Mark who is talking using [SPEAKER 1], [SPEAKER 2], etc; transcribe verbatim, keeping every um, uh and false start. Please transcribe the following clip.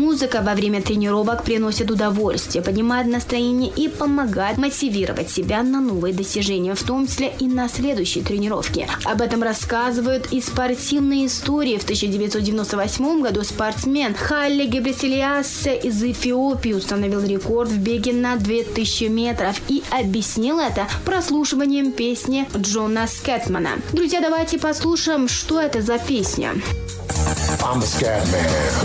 [SPEAKER 1] Музыка во время тренировок приносит удовольствие, поднимает настроение и помогает мотивировать себя на новые достижения, в том числе и на следующей тренировке. Об этом рассказывают и спортивные истории. В тысяча девятьсот девяносто восьмом году спортсмен Халле Гебресельясе из Эфиопии установил рекорд в беге на две тысячи метров и объяснил это прослушиванием песни Джона Скэтмана. Друзья, давайте послушаем, что это за песня.
[SPEAKER 2] I'm a scat man.